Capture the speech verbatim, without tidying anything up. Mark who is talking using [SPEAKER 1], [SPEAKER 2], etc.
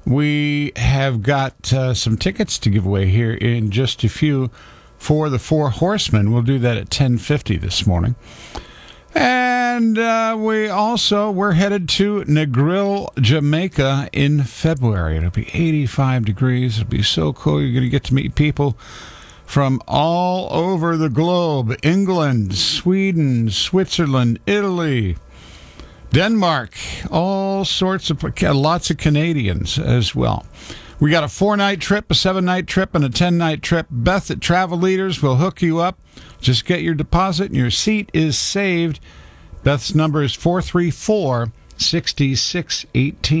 [SPEAKER 1] We have got uh, some tickets to give away here in just a few for the Four Horsemen. We'll do that at ten fifty this morning. And uh, we also, we're headed to Negril, Jamaica in February. It'll be eighty-five degrees. It'll be so cool. You're going to get to meet people from all over the globe. England, Sweden, Switzerland, Italy, Denmark, all sorts of, lots of Canadians as well. We got a four-night trip, a seven-night trip, and a ten-night trip. Beth at Travel Leaders will hook you up. Just get your deposit, and your seat is saved. Beth's number is four three four, six six one eight.